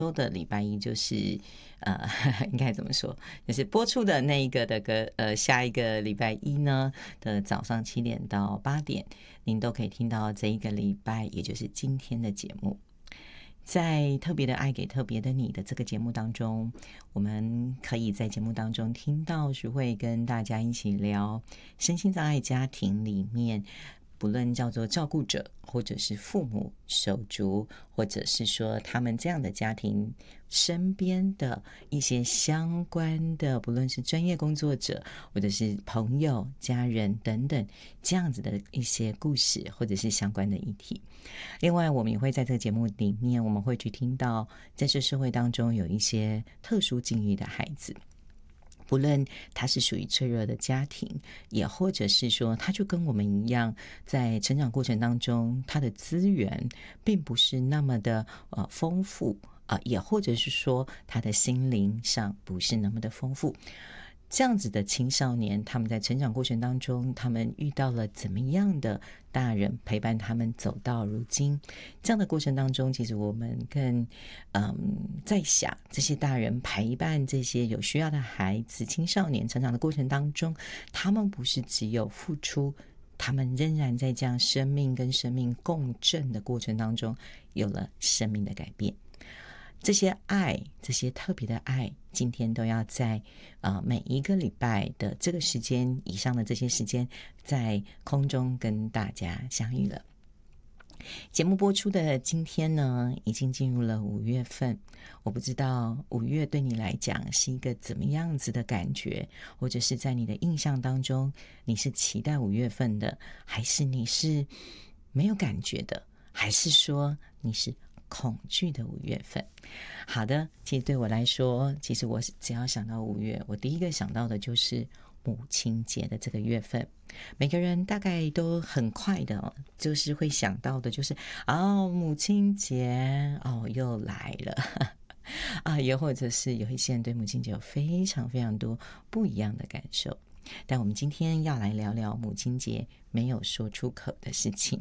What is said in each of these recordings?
周的礼拜一就是应该怎么说？就是播出的那一个下一个礼拜一呢的早上7点到8点，您都可以听到这一个礼拜，也就是今天的节目。在特别的爱给特别的你的这个节目当中，我们可以在节目当中听到淑慧跟大家一起聊身心障碍家庭里面，不论叫做照顾者，或者是父母、手足，或者是说他们这样的家庭身边的一些相关的，不论是专业工作者，或者是朋友、家人等等，这样子的一些故事，或者是相关的议题。另外，我们也会在这个节目里面，我们会去听到，在这社会当中有一些特殊境遇的孩子。不论他是属于脆弱的家庭，也或者是说他就跟我们一样，在成长过程当中他的资源并不是那么的丰富，也或者是说他的心灵上不是那么的丰富。这样子的青少年，他们在成长过程当中，他们遇到了怎么样的大人陪伴他们走到如今？这样的过程当中，其实我们更在想，这些大人陪伴这些有需要的孩子、青少年成长的过程当中，他们不是只有付出，他们仍然在这样生命跟生命共振的过程当中，有了生命的改变。这些爱，这些特别的爱，今天都要在每一个礼拜的这个时间以上的这些时间，在空中跟大家相遇了。节目播出的今天呢，已经进入了5月份。我不知道5月对你来讲是一个怎么样子的感觉，或者是在你的印象当中，你是期待5月份的，还是你是没有感觉的，还是说你是恐惧的5月份？好的，其实对我来说，其实我只要想到5月，我第一个想到的就是母亲节的这个月份。每个人大概都很快的就是会想到的就是母亲节又来了又或者是有一些人对母亲节有非常非常多不一样的感受。但我们今天要来聊聊母亲节没有说出口的事情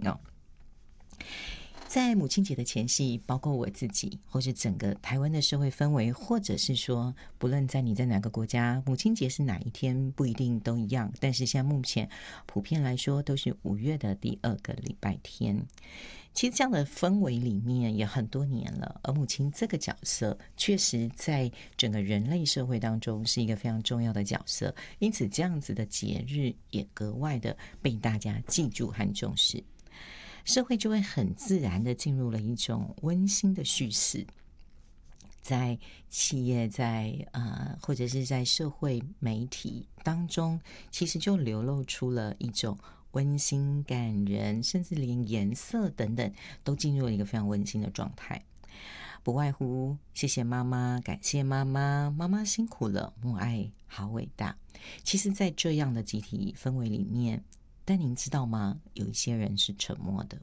在母亲节的前夕，包括我自己，或是整个台湾的社会氛围，或者是说，不论在你在哪个国家，母亲节是哪一天不一定都一样，但是现在目前普遍来说都是5月的第2个礼拜天。其实这样的氛围里面也很多年了，而母亲这个角色确实在整个人类社会当中是一个非常重要的角色，因此这样子的节日也格外的被大家记住和重视。社会就会很自然的进入了一种温馨的叙事，在企业或者是在社会媒体当中，其实就流露出了一种温馨感人，甚至连颜色等等都进入了一个非常温馨的状态。不外乎谢谢妈妈，感谢妈妈，妈妈辛苦了，母爱好伟大。其实在这样的集体氛围里面，但您知道吗？有一些人是沉默的。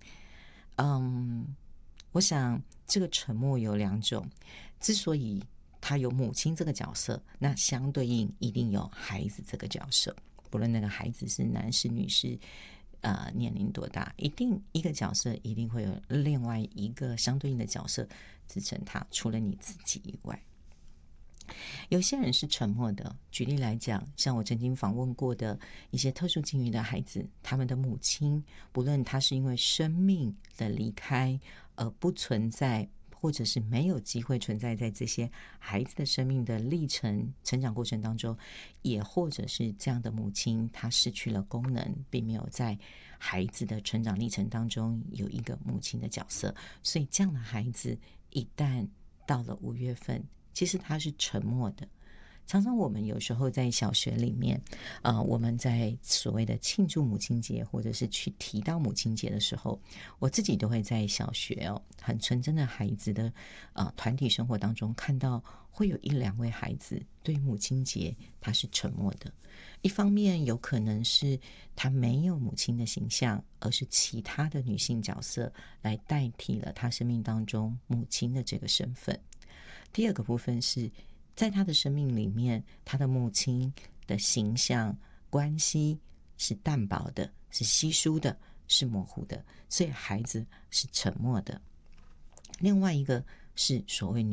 我想这个沉默有2种。之所以他有母亲这个角色，那相对应一定有孩子这个角色。不论那个孩子是男士、女士，年龄多大，一定一个角色一定会有另外一个相对应的角色支撑他，除了你自己以外。有些人是沉默的，举例来讲，像我曾经访问过的一些特殊境遇的孩子，他们的母亲，不论他是因为生命的离开而不存在，或者是没有机会存在在这些孩子的生命的历程成长过程当中，也或者是这样的母亲她失去了功能，并没有在孩子的成长历程当中有一个母亲的角色，所以这样的孩子一旦到了5月份，其实他是沉默的。常常我们有时候在小学里面我们在所谓的庆祝母亲节，或者是去提到母亲节的时候，我自己都会在小学很纯真的孩子的团体生活当中看到，会有1-2位孩子对母亲节他是沉默的。一方面有可能是他没有母亲的形象，而是其他的女性角色来代替了他生命当中母亲的这个身份。第二个部分是在他的生命里面，他的母亲的形象关系是淡薄的，是稀疏的，是模糊的，所以孩子是沉默的。另外一个是所谓